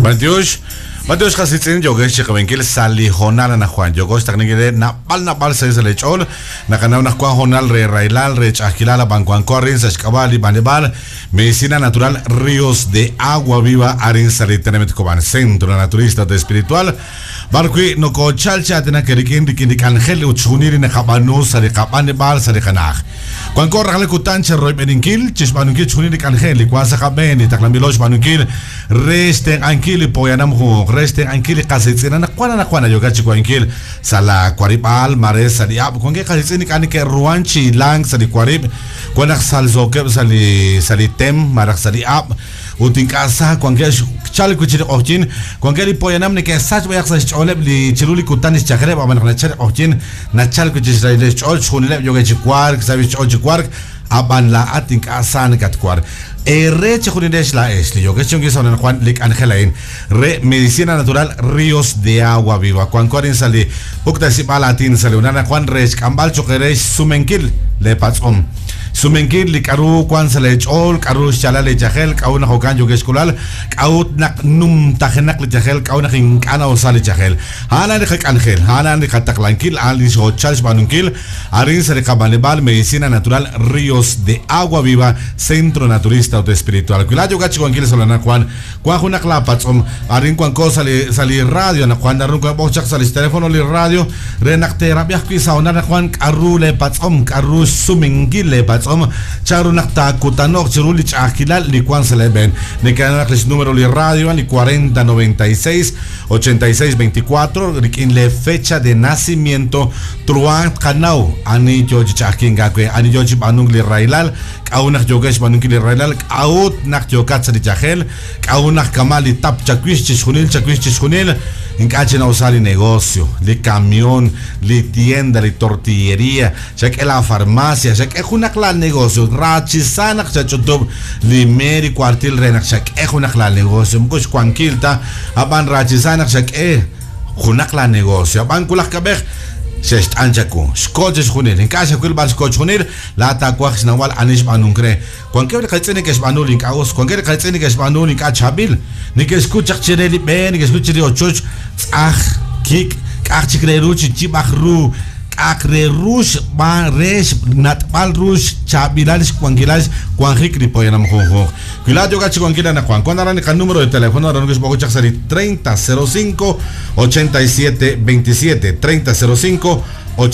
Matios Hasitzin, Yogesh, Chicabenquil, Sali, Honal, and Juan, Yogos, Tanigre, Napal, says the Lechol, Nakana, Honal, Re Railal, Rech Aquilala, Bancuan Corrins, Escabali, Banebal, Medicina Natural, Ríos de Agua Viva, Arin Salitenemet Coban, Centro Naturista de Espiritual, Barqui, no cochalcha, Tenakerikin, Rikin, Angel, Uchunir, in Habanu, Sarikabanebal, Sarikanach. Quan corre le cutanche Roy Beninkil, Chisbanunkil, Chunirik Angel, Quasa Cabeni, Taclamilos Banunkil, Resten Ankili, Poyanamhu, Resten Ankili, Casitzina, Juana, Yogachi Quankil, Sala, Quaribal, Mares, Saliab, Conge Casitzini, Anike, Ruanchi, Lang, Sali Quarib, Quanax Salzoke, Salitem, Marak Saliab, Utinkasa, Quangesh, Chalikuchi Ochin, Quangeli Poyanam, que such way access Oleb, Chiluli Kutanis Chakreb, Amanachar Ochin, Nachalkuchis, Chunileb, Yogachi Quark, Savage Quark, aban la atink asan katkwar re chunidesh la esli yo que son Juan Lick Angelain re medicina natural ríos de agua viva cuan corin sali ukta sipalatin sali una Juan Resh Kambal chokeresh sumenkil le patsom sumenkil likaru kwan sale chol karu chala le chahel kauna hokan yo que eskulal kaut nak num tahenak le chahel kauna hinkana osali chahel hana de Angel hana de kataklankil ali so chals banunkil arin sale kabanebal medicina natural ríos de agua viva centro naturista o espiritual cuilayo gachi con quiles solana Juan una clapatsom arin cuan cosa sali radio na Juan darun con bochak sali teléfono li radio renak terapia quisa ona Juan karu le patsom karu sumenkil le patsom charu nakta kutanok chiruli chakilal li Juan seleben ne kana klis número li radio li 4096 8624 rikin le fecha de nacimiento truan kanau ani joji chakinga kwe ani joji banung li railal kaunak jogesh banung li railal out nak jokat sa di chahel kaunak kamali tap chakwish chishunil incache na usar negocio li camión li tienda li tortillería ya que la farmacia ya que una clan negocio rachisanak cha chutub li meri cuartil renak ya que una clan negocio mkush kwankilta aban rachisanak ya que una clan negocio aban kulak kabeh Sest anjaku, skoches hunir, in casa quel bar skoch hunir, la taquax nawal anish banunkre. Quanque calzene che sbanul in caos, quanque calzene che sbanul in cachabil, ni che scucha cereli ben, che scucha ochoch, kik, archikreruchi, chibachru, akre rush, ban resh, natbal rush, chabilalis, quanquilas, quanjikri poyanam ho. Cuidado gachi quanquila na Juan, cuando el número de teléfono, ahora no es poco chasari 3005 8727 3005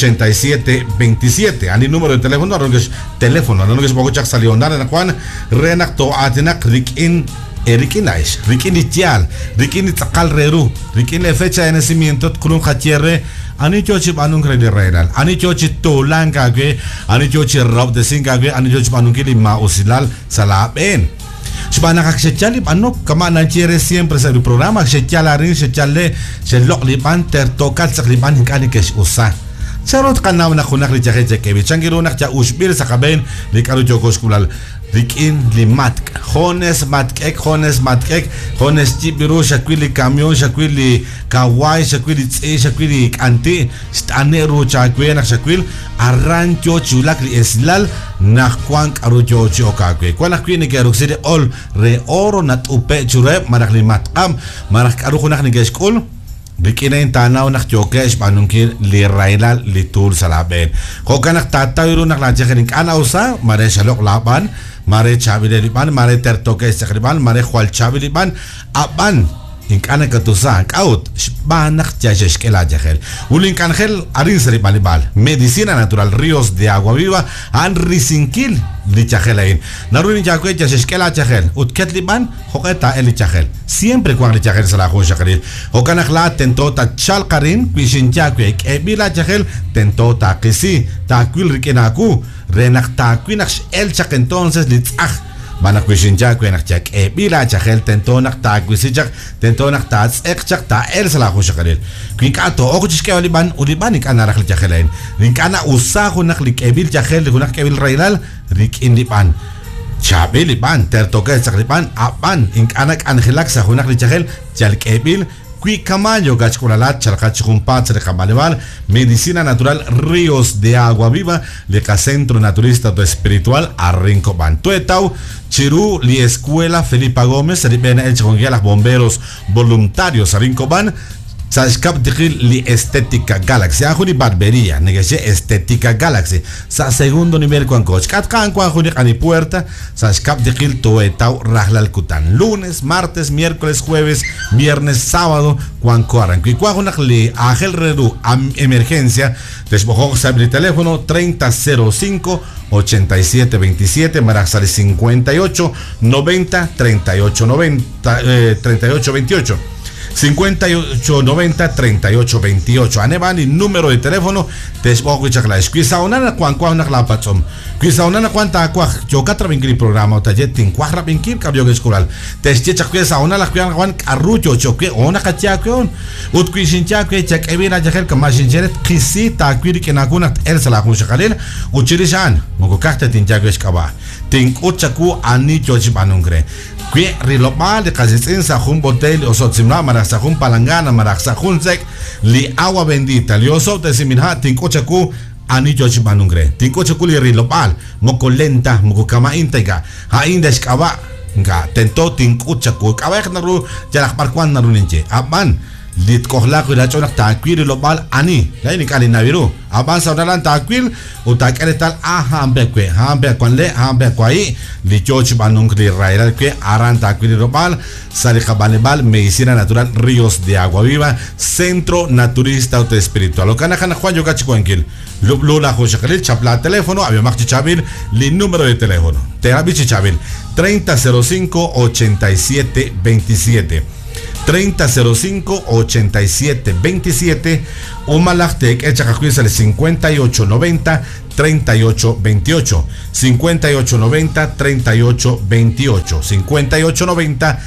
8727 ani número de teléfono ahora no es poco chasari onda na Juan renacto atenak rikin Rikinaish, Rikin Itial, Rikin Itzakal Reru, Rikin le fecha de nacimiento, Kurun Hachierre, Anichochi Banungre de Real, Anichochi Tolanka, Anichochi Rob de Singagwe, Anichochi Banunkili Ma Usilal, Salaben. Shbanaka Shechali, Banuk, Kamana Chiere siempre se el programa, Shechalarin, Shechale, Shelok Liban, Tertokat, Sakliban, Kanikesh Usa. Charot Kanam Nakunak Lichache Kevi, Changirunak, Ushbil Sakaben, Likaru Jokoskulal. Rikin limatk, Jones matkek, Jones chibiru, shakwili camion, shakwili kawai, shakwili tse, shakwili kanti, staneru chakwena, shakwil, arrancho chulakli eslal, nakwank arujo chokakwe. Kwanak kwini ke rukside ol re oro nat upe chure, marak limatkam, marak arukunak nigeskul. Bikina in tanaw nak jokesh panunkil li railal li tur salaben. Kokanak tatawiru nak lanjakin kana usa mare shalok laban mare chabili mare tertoke sakriban mare khwal chabili aban in kana katusa out banak jajesh kela jahel ulin kanjel arin seri balibal medicina natural ríos de agua viva an risinkil li chahelain naruin jakwe jajesh kela jahel utket liban hoketa el chahel siempre cuando li chahel sala ho shakril hokanak la tentota chalkarin bishin jakwe ebila jahel tentota kisi takwil rikenaku renak takwinak el chak entonces li Banak wishin jak wenak jak bila chahel tentonak ta wisijak tentonak ta ekchak ta el sala ko shakalil kwinkato o kuchke uliban ikanarak chahelain rinkana usaho nak likebil chahel kunak kebil railal rik indipan chabil liban tertoke saklipan aban inkanak angelak sa hunak chahel jal kebil Cuicamayo, Gachculalat, Chalcachumpat, Recamaleval, Medicina Natural Ríos de Agua Viva, Leca Centro Naturista Espiritual, Arrincoban. Tuetau, Chirú, Li Escuela, Felipa Gómez, Seripena El Chonguelas, Bomberos Voluntarios, Arrincoban. Sashkap dikil li Estética Galaxy. Ahuni barbería, negeche Estética Galaxy. Sa segundo nivel con coach. Katkan kwa ahuni ani puerta. Sashkap dikil toetau rahlal kutan. Lunes, martes, miércoles, jueves, viernes, sábado. Kwan koaran. Kui kwa hunak li Ángel Redu emergencia. Desbojó saber teléfono 3005 8727 Maraxal 58 90 38 90 38 28 5890 3828. Aneban el número de teléfono Tesboku Chaclash. Quisaunana Quan la Patsom. Quisaunana Quanta Quach, Yocatra Vinkil programa, o Tajetin, Quahra Vinkil, Cabio Escolar. Testia Quisauna la Quian Arrucho, Choque, Ona Kachakion. Utquishinchaque, Chak Evina Jahel, Kamashingeret, Kisita, Quirik en Agunat, Elsa la Hunshakalil, Uchirishan, Mokokata Tinjagues Kaba. Tink Uchaku Anicho Chibanungre. Qui rilopal de Kazitsin Sahun Botel o Sotzimla Marasahun Palangana Marasahun Sek li agua bendita li oso de Siminha Tinkochaku Anicho Chibanungre Tinkochaku li rilopal Mokolenta Mokokama Intega Hainda Skaba Nga Tento Tinkochaku Kabak Naru Jalak Parkwan Naruninche Aban Lit kohlak ila chonak takwil lobal ani lain kali nabiru aban saudalan takwil utak eretal hambe kwan le hambe kwai li choch banung li raira que aran takwil lobal sali kabalebal medicina natural Ríos de Agua Viva Centro Naturista Espiritual lokana kana Juan Yogachi Kwankil lula Joshakalil chapla teléfono había machi chabil li número de teléfono te abichi chabil 3005 87 27 3005 87 27 o Malactec Echacacuisa 5890 38 28 5890 38 28 5890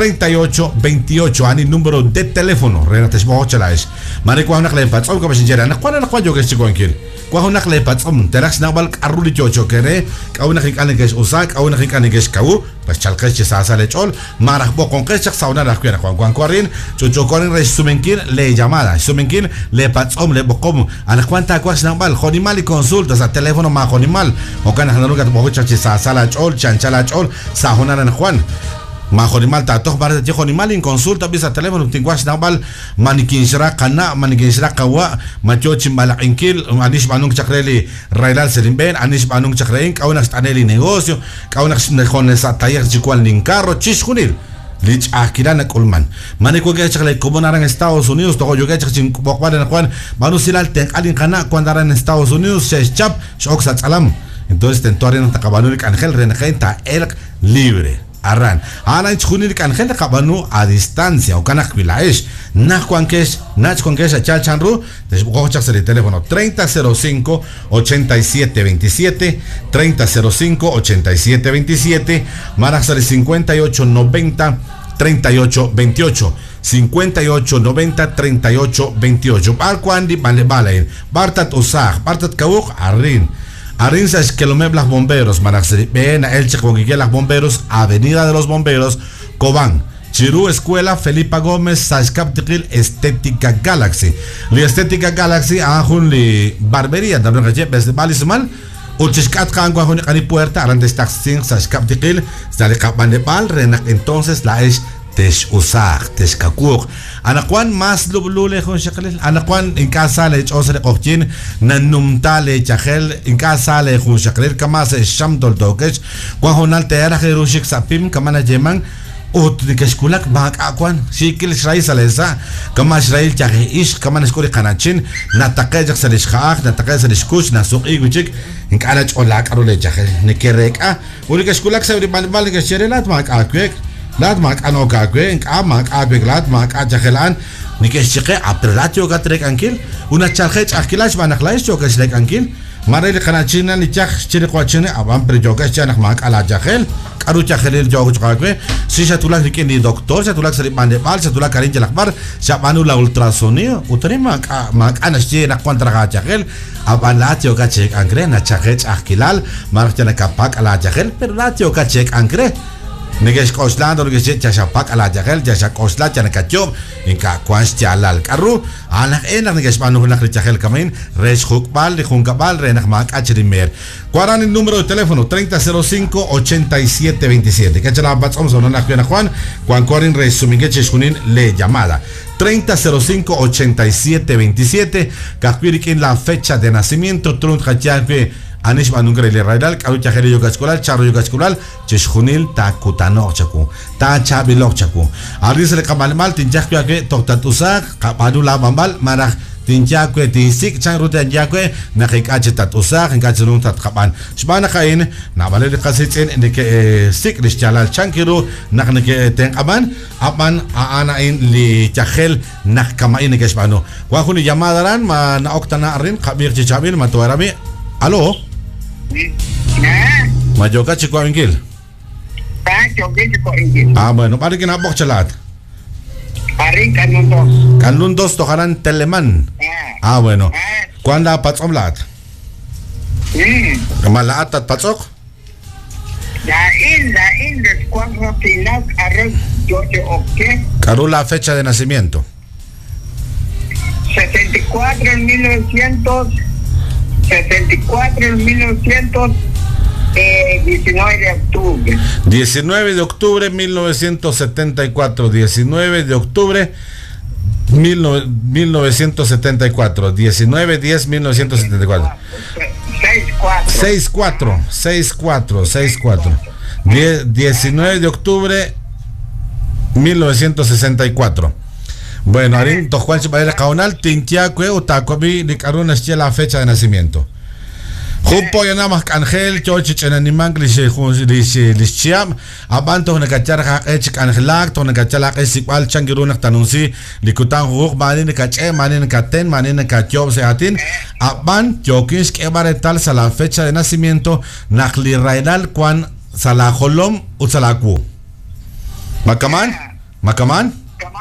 38 28 ani número de teléfono Renates Bochalash Mare kwa nak lepats o kabashinjera nak kwa yo ke chikonkil kwa nak lepats terax nabal aruli chocho kere ka una hikane ke usak ka una hikane ke kau pas chalkesh sa sa lechol marah bo con kesh sauna la kwera kwa kwarin chocho korin resumenkin le llamada sumenkin le patsom le bokom ana kwanta kwa nabal khonimal consultas a teléfono ma khonimal o kana hanaruka bo chachi sa sa la chol chanchala chol sa honana Juan Mahonimal tato bar de Honimal in consulta bisa teléfono tingwas nabal manikin shra kana manikin shra kawa macho chimbala inkil anish banung chakreli railal serimben anish banung chakrein kauna staneli negocio kauna con esa taller chicual nin carro chishkunil lich akilana kulman maniko ke chakle como naran Estados Unidos to yo ke chakchin bokwan na Juan banu silal ten alin kana cuando naran Estados Unidos se chap shoksat salam entonces tentoren takabanulik Ángel Renegenta el libre Arran, ana chunir kan gente kabanu a distancia o kana kwilaesh nach kwankesh a chalchanru desbochak el teléfono 3005 87 27 3005 87 27 maraxar 58 90 38 28 58 90 38 28 bar kwandi bale bartat usaj bartat kawuk arrin Arinsas que lo meblas bomberos, Maraxeri, ven a Elche con las bomberos, Avenida de los Bomberos, Cobán, Chirú Escuela, Felipa Gómez, Sashkap Dikil, Estética Galaxy. La Estética Galaxy, Ahun li barbería, también que lleves balismal, Uchiskat Kangua Hun Ani Puerta, Arantes Taxing, Sashkap Dikil, Salikap Bandebal, Renak entonces la es Tesh Usag, Tesh Kakuk. Anakuan mas lublule con Shakalil. Anakuan en casa le echose de Ochin, Nanumtale Chahel, en casa le con Shakalil, Kamas Shamdol Dokesh, Guajonal Teara Jerushik Sapim, Kamana Jeman, Utnikeskulak, Bak Aquan, Shikil Shrai Salesa, Kamas Rail Chahish, Kaman Skuri Kanachin, Natakajak Salishak, Natakaj Kush, Nasuk Iguchik, in Kanach Olak Arule Chahel, Nikereka, Unikeskulak Savi Balbalik Sherelat Mak Akwek. Latmak anokakwe, amak akwek latmak achakelan, nikeshike aprelatio gatrek ankil, una charhech akilash banaklash chokeslek ankil, marel kanachina ni chach chirikwachine abam prejokas chanak mak ala chahel, karu chahelil jogchakwe, si satulak ni doctor, satulak sari bandebal, satulak karin jalakbar, sapanu la ultrasonido, utrimak mak anashje nak kontra chahel, aban latio kachek ankre, na chahech akilal, marchana kapak ala chahel, pero latio kachek ankre. Nigesh Koslando, Nigesh Chapak, ala Jagel, Jashak Osla, Janakachob, Inka Quans Jalal Karu, Anak Enak Nigesh Manunak Richagel Kamin, Resh Hukbal, de Junkabal, Renakmak, Acherimer. ¿Cuál es el número de teléfono? 3005-8727. Que la vamos a hablar con Juan, Juan Corin Resumingeche Junin le llamada. 3005-8727. Kakpirikin la fecha de nacimiento, Trunt Hachiakwe, Anish Manungre le Raidal, Karuchajere Yogaskulal, Charro Yogaskulal, Cheshunil, Ta Kutano Chaku, Ta Chabilok Chaku. Aris le Kamalmal, Tinjakwe, Toktatusak, Kapadula Bambal, Marach. Tinjakwe tinsik chang ruta jakwe nakikache tatusak ngachunung tatkapan shbana kain na balere kasitsen ndike sik rishalal chankiru naknike ten aban aana in li chahel nakamain ke shbano wa khuni yamadaran ma na oktana arin khabir chichabil matuarami alo ma joka chikwa ingil bueno pare que na bok chalat Aring Kanlundos tokaran Teleman. Bueno. ¿Cuándo patzom lat? Malaat at patzok? Lain de cuatro pilas arroz yo oke. Carula fecha de nacimiento. 74 en 1919 de octubre. 19 de octubre 1974. 19 de octubre 1974. 19-10-1974. 64. 19 de octubre 1964. Bueno, Arin, Tojuan Chipaera Kaunal, Tintiacue, Utacobi, Nicaruna, la fecha de nacimiento. Jupo ya nada más Ángel, Chochich en animal, Lischiam, Abanto, Necachar, Ech, Angelak, Tonecachala, Esipal, Changirunak, Tanunsi, Likutan, Huk, Manin, Cache, Manin, Caten, Manin, Cachob, Seatin, Aban, Jokins, Kebaretal, Sala fecha de nacimiento, Nakli Raidal, Kwan, Salaholom, Utsalaku. Makaman?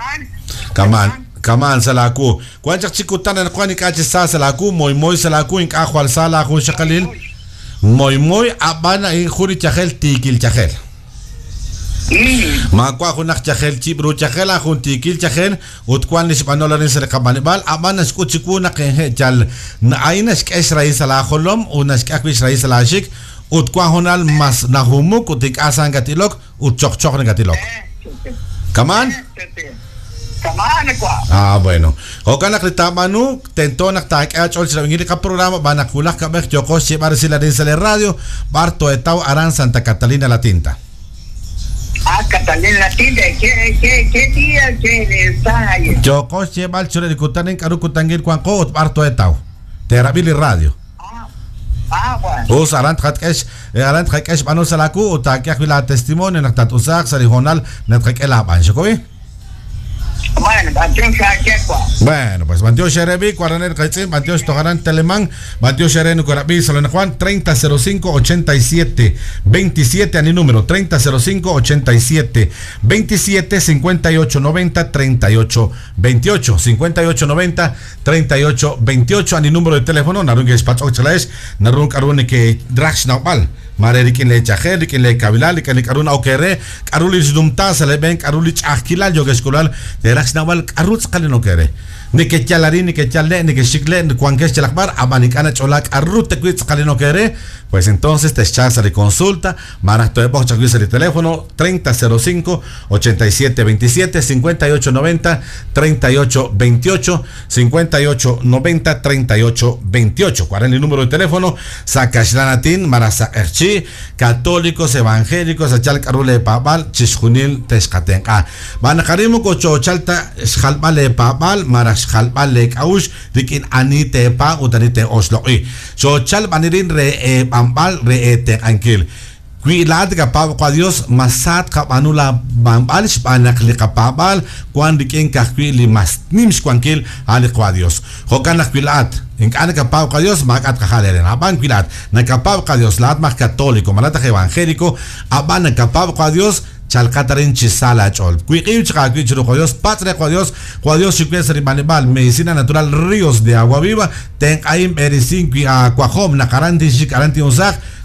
Kaman salaku. Kuanchak chikutan na kwani kache sa salaku, moy salaku ink akhwal salaku shakalil. Moy abana in khuri chahel tikil chahel. Ma kwa khunak chahel chibru chahel akhun tikil chahel ut kwan li spanola rin sa kabanibal abana sku chiku na ke chal na aina sk Israel salakholom unas ka Israel salashik ut kwa honal mas nahumuk utik asan gatilok ut chok negatilok. Kaman? Bueno. Okan nakritama nu tento naktak achol sila ngiri ka programa banakulak ka bek joko si bar sila din sa radio barto etaw aran Santa Catalina la Tinta. Catalina la Tinta qué día que está ahí. Joko si bal chule dikutanin karu kutangir kwan ko barto etaw. Terabili radio. Bueno. Us aran tkakesh banu salaku utakiak bila testimonio naktatusak sa regional natkakelaban shokoy. Bueno, pues Bantio Sherebi, Cuaraner Kaitzin, Bantio Stogaran Telemán, Bantio Sherenu Corabi, Solana Juan, 3005-87-27, a mi número, 3005-87-27, 5890-3828, 5890-3828, a mi número de teléfono, Narun que es Pacho Chalaes, Narun Karun que Drax Naupal. Marerikin le chajel, que le kabilal, que le karuna okere, karulis dumta, se le ven karulich akilal, yo que escolar, de rax naval, karuts kalen okere. Ni que chalarin, ni que chale, ni que chicle, ni cuanques chalakbar, abanicana cholak, arrut te quits kalen okere, pues entonces te echas de consulta, maras tu época, chacuis el teléfono, 3005-8727, 5890-3828, 5890-3828. ¿Cuál es el número de teléfono? Sacashlanatin, Marasa Erchi, católicos, evangélicos, achal karule papal, chishunil tescatenca. Banakarimu cocho chalta, schalbale papal, maras schalbale kaush, rikin anite pa, utanite osloi. So chal banirin re bambal re te ankil. Kuilad kapab kwa Dios masat kapanula bambal spanak li kapabal kwan rikin kakwili mas nims kwankil ali kwa Dios. Hokanak kuilad. En cada capaz con Dios, magat cajaleren, aban cuidad, na capaz con Dios, la más católico, malata evangélico, aban na capaz con Dios, chalcatarin chisala chol. Cuiqiu chaqui chiro con Dios, patria con Dios, chiquesa rimanibal, medicina natural, ríos de agua viva, ten ahí medicin qui a cuajom, na caranti usak,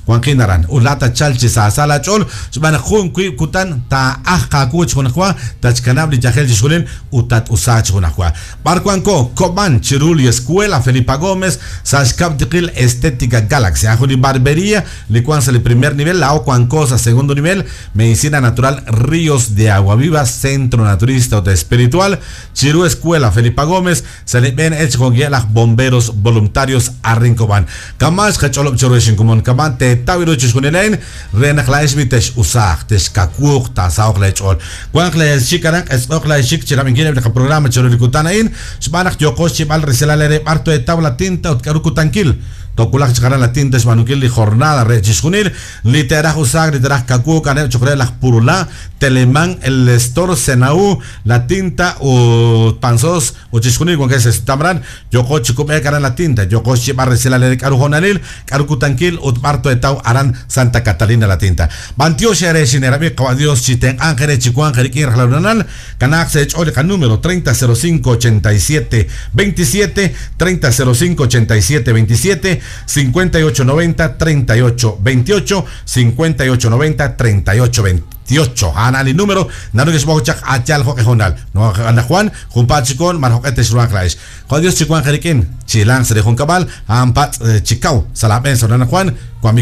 Juanquinaran ulata chalchi sa sala chol subana khun kui kutan ta ahqa kuch khunqwa tachkanabli jahel jishulin utat usach khunqwa barquanco Coban Chirul y Escuela Felipa Gómez Sashkab Tiqil Estética Galaxy Ajuli Barbería Licuanza el primer nivel La Ocuancosa segundo nivel Medicina Natural Ríos de Agua Viva Centro Naturista o Espiritual Chiru Escuela Felipa Gómez se le ven hecho con las bomberos voluntarios a Rincoban Kamash Kacholop Chorushin Kumon Kaman te Tawiru Chishunelain Renaklash Vitesh Usach Teshkakuk Tasauk Lechol Quankle Shikarak Esokla Shik Chiramingine el programa Chorikutanain Shbanak Yoko Shibal Reselale Parto de Tabla Tinta Utkarukutanquil Tokulak Chikaran la tinta Shmanukil y jornada Rechishunil Literaj Usag Literaj Kakuk Ane Chokrelak Purula Teleman el Estor Senau la tinta o Panzos o Chishunil con que se estabran Yoko Chikume Karan la tinta Yoko Shibal Reselale Karujonalil Karukutanquil Utparto de Tau Aran Santa Catalina la tinta Bantio Shere Shinerami Caballos Chiten Ángeles Chicuan Jerikir Jalunal Canak se echó el número 3005 87 27 3005 87 27 5890 38 28 5890 38 28 anali número naruges bochak achal hoke honal no ana Juan Jumpachikon marhokete shruan klaish Dios chikuan jerikin chilang sere hunkabal ampat chikau salaben sonana Juan kwami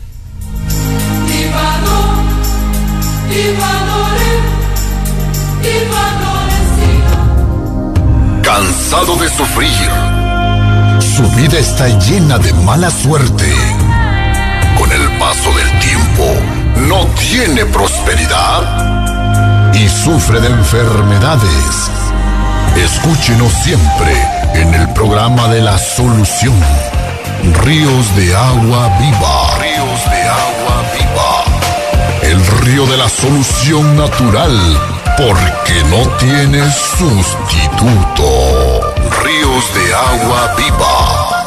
Cansado de sufrir, su vida está llena de mala suerte. Con el paso del tiempo, no tiene prosperidad y sufre de enfermedades. Escúchenos siempre en el programa de la solución. Ríos de agua viva. Ríos de agua viva. El río de la solución natural, porque no tiene sustituto. Ríos de agua viva.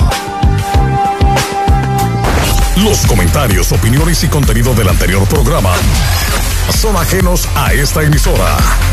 Los comentarios, opiniones y contenido del anterior programa son ajenos a esta emisora.